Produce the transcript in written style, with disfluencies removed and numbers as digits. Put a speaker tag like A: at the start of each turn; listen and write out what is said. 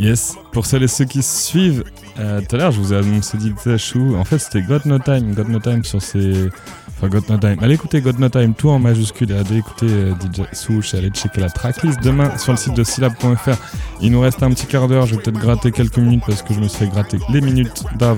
A: Yes, pour celles et ceux qui suivent, tout à l'heure je vous ai annoncé DJ Chou, en fait c'était Got No Time sur ses... Enfin Got No Time, allez écouter Got No Time, tout en majuscule, et allez écouter DJ Chou, allez checker la tracklist demain sur le site de syllab.fr. Il nous reste un petit quart d'heure, je vais peut-être gratter quelques minutes parce que je me suis fait gratter les minutes d'avant.